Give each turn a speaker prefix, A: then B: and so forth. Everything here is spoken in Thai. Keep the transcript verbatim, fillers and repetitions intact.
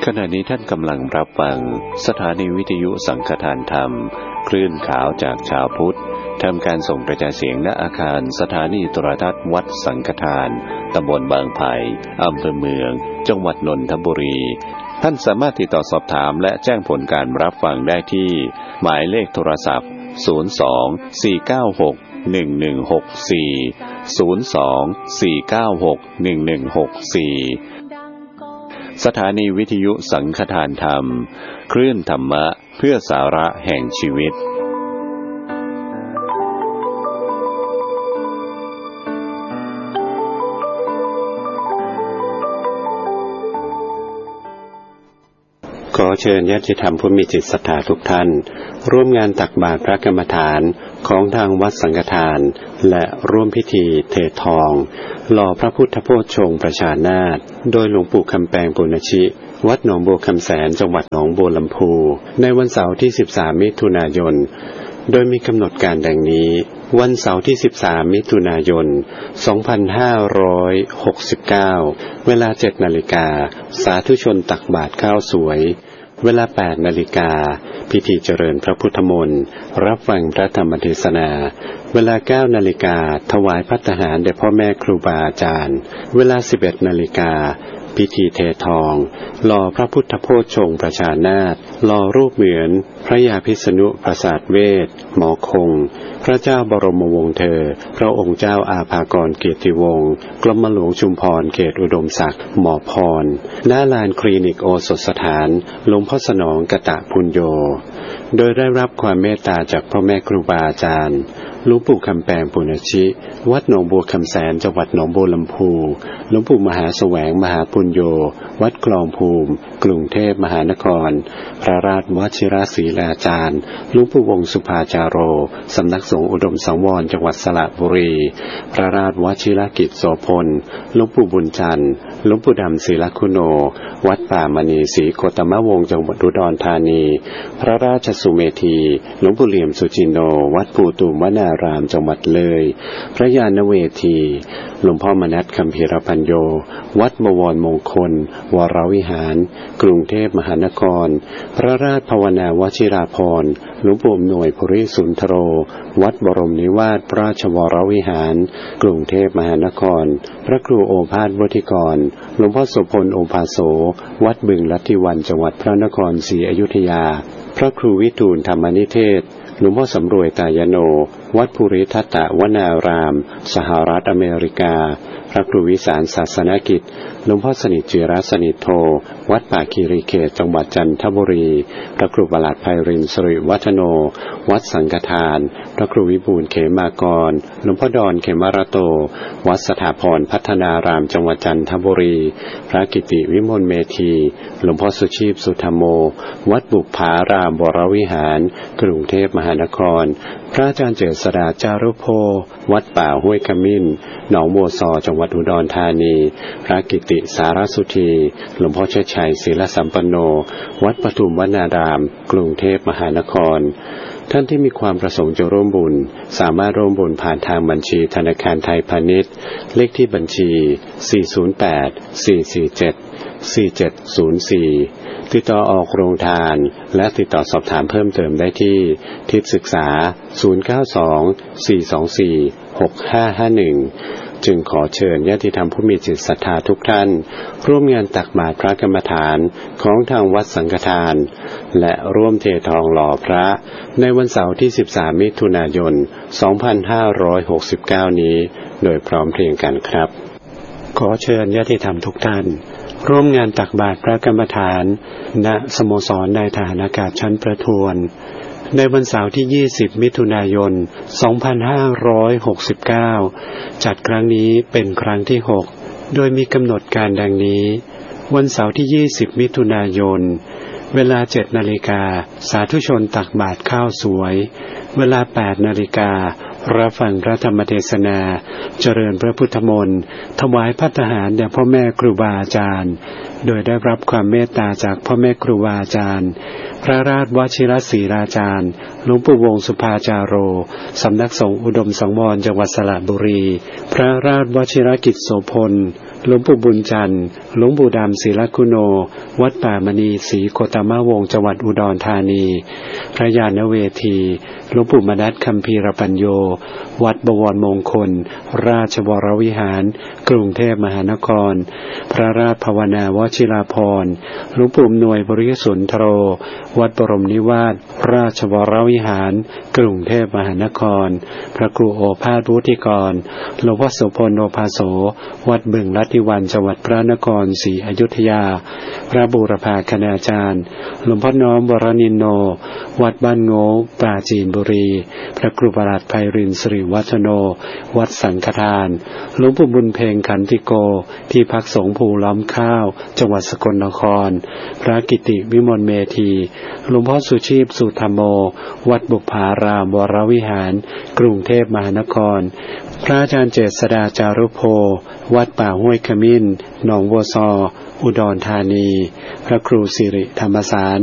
A: ขณะนี้ท่านกำลังรับฟังสถานีวิทยุสังฆทานธรรมคลื่นขาวจากชาวพุทธทำการส่งกระจายเสียงณอาคารสถานีโทรทัศน์วัดสังฆทานตำบลบางไผ่อำเภอเมืองจังหวัดนนทบุรีท่านสามารถติดต่อสอบถามและแจ้งผลการรับฟังได้ที่หมายเลขโทรศัพท์ศูนย์ สอง สี่ เก้า หก หนึ่ง หนึ่ง หก สี่ ศูนย์ สอง สี่ เก้า หก หนึ่ง หนึ่ง หก สี่สถานีวิทยุสังฆทานธรรมคลื่นธรรมะเพื่อสาระแห่งชีวิต
B: ขอเชิญญาติธรรมผู้มีจิตศรัทธาทุกท่านร่วมงานตักบาตรพระกรรมฐานของทางวัดสังฆทานและร่วมพิธีเททองหล่อพระพุทธโพธิ์ชงประชานาถโดยหลวงปู่คำแปงปุณชิวัดหนองบัวคำแสนจังหวัดหนองบัวลำพูในวันเสาร์ที่สิบสามมิถุนายนโดยมีกำหนดการดังนี้วันเสาร์ที่สิบสามมิถุนายนสองพันห้าร้อยหกสิบเก้าเวลา เจ็ดนาฬิกาสาธุชนตักบาตรข้าวสวยเวลา แปดนาฬิกาพิธีเจริญพระพุทธมนต์รับฟังพระธรรมเทศนาเวลา เก้านาฬิกาถวายภัตตาหารแด่พ่อแม่ครูบาอาจารย์เวลา สิบเอ็ดนาฬิกาพิธีเททองหล่อพระพุทธโพธิ์ชงประชานาถหล่อรูปเหมือนพระยาพิษณุปราสาทเวทหมอคงพระเจ้าบรมวงศ์เธอพระองค์เจ้าอาภากรเกียรติวงศ์กรมหลวงชุมพรเขตอุดมศักดิ์หมอพรณลานคลินิกโอสถสถานหลวงพ่อสนองกตะพุญโญโดยได้รับความเมตตาจากพ่อแม่ครูบาอาจารย์หลวงปู่คำแปงปุณชิวัดหนองบัวคำแสนจังหวัดหนองบัวลำพูหลวงปู่มหาแสวงมหาปุญโญวัดคลองภูมิกรุงเทพมหานครพระราชวชิรศรีลาจารย์หลวงปู่วงศ์สุภาจาโรสำนักสงฆ์อุดมสังวรจังหวัดสระบุรีพระราชวชิรกิจโสพลหลวงปู่บุญจันทร์หลวงปู่ดำศิลคุโนวัดป่ามณีศรีโคตมวงศ์จังหวัดอุดรธานีพระราชสุเมธีหลวงปู่เหลี่ยมสุจินโนวัดปูตุมวนารามจังหวัดเลยพระญาณเวทีหลวงพ่อมนัสคัมภีรปัญโยวัดบวรมงคลวรวิหารกรุงเทพมหานครพระราชภาวนาวชิราภรณ์หลวงปู่หน่วยภริสุนทโรวัดบรมนิวาสราชวรวิหารกรุงเทพมหานครพระครูโอภาสวุฒิกรหลวงพ่อโสพลโอภาโสวัดบึงลัทธิวันจังหวัดพระนครศรีอยุธยาพระครูวิทูลธรรมนิเทศหลวงพ่อสำรวยตายโนวัดภูริทัตตวนารามสหรัฐอเมริกาพระครูวิสารศาสนกิจหลวงพ่อสนิทจิรสนิทโธวัดป่าคีรีเขตจังหวัดจันทบุรีพระครูประหลัดไพรินทร์สิริวัฒโนวัดสังฆทานพระครูวิบูลย์เขมากรหลวงพ่อดอนเขมรโตวัดสถาพรพัฒนารามจังหวัดจันทบุรีพระกิติวิมลเมธีหลวงพ่อสุชีพสุธรรมโมวัดบุพารามวรวิหารกรุงเทพมหานครพระอาจารย์เจษฎาจารุโพวัดป่าห้วยขมิ้นหนองบัวซอจังหวัดอุดรธานีพระกิติสารสุธีหลวงพ่อเชิดชัยศิลสัมปันโนวัดปทุมวนารามกรุงเทพมหานครท่านที่มีความประสงค์จะร่วมบุญสามารถร่วมบุญผ่านทางบัญชีธนาคารไทยพาณิชย์เลขที่บัญชีสี่ ศูนย์ แปด สี่ สี่ เจ็ด สี่ เจ็ด ศูนย์ สี่ติดต่อออกโรงทานและติดต่อสอบถามเพิ่มเติมได้ที่ทิพย์ศึกษาศูนย์ เก้า สอง สี่ สอง สี่ หก ห้า ห้า หนึ่งจึงขอเชิญญาติธรรมผู้มีจิตศรัทธาทุกท่านร่วมงานตักบาตรพระกรรมฐานของทางวัดสังฆทานและร่วมเททองหล่อพระในวันเสาร์ที่สิบสามมิถุนายนสองพันห้าร้อยหกสิบเก้านี้โดยพร้อมเพรียงกันครับขอเชิญญาติธรรมทุกท่านร่วมงานตักบาตรพระกรรมฐานณสโมสรนายทหารอากาศชั้นประทวนในวันเสาร์ที่ยี่สิบมิถุนายนสองพันห้าร้อยหกสิบเก้าจัดครั้งนี้เป็นครั้งที่หกโดยมีกำหนดการดังนี้วันเสาร์ที่ยี่สิบมิถุนายนเวลา เจ็ดนาฬิกาสาธุชนตักบาตรข้าวสวยเวลา แปดนาฬิการับฟังพระธรรมเทศนาเจริญพระพุทธมนต์ถวายภัตตาหารแด่พ่อแม่ครูบาอาจารย์โดยได้รับความเมตตาจากพ่อแม่ครูบาอาจารย์พระราชวชิรศรีราจารย์หลวงปู่วงศ์สุภาจาโรสำนักสงฆ์อุดมสังวรจังหวัดสระบุรีพระราชวชิรกิจโสพลหลวงปู่บุญจันทร์หลวงปู่ดำศิลคุโนวัดป่ามณีศรีโคตมะวงศ์จังหวัดอุดรธานีพระญาณเวทีหลวงปู่มนัสคัมภีรปัญโยวัดบวรมงคลราชวรวิหารกรุงเทพมหานครพระราชภาวนาวชิราภรณ์หลวงปู่อำนวยบริสุทธโธวัดบรมนิวาสราชวรวิหารกรุงเทพมหานครพระครูโอภาสวุฒิกรหลวงพ่อโสพลโอภาโสวัดบึงลัทธิวันจังหวัดพระนครศรีอยุธยาพระบูรพาคณาจารย์หลวงพ่อน้อมวรนินโนวัดบ้านโง่ปราจีนบุรีพระครูประหลัดไพรินทร์สิริวัฒโนวัดสังฆทานหลวงปู่บุญเพ็งขันติโกที่พักสงฆ์ภูล้อมข้าวจังหวัดสกลนครพระกิติวิมลเมธีหลวงพ่อสุชีพสุธรรมโมวัดบุพารามวรวิหารกรุงเทพมหานครพระอาจารย์เจษฎาจารุโพวัดป่าห้วยขมิ้นหนองบัวซออุดรธานีพระครูสิริธรรมสาร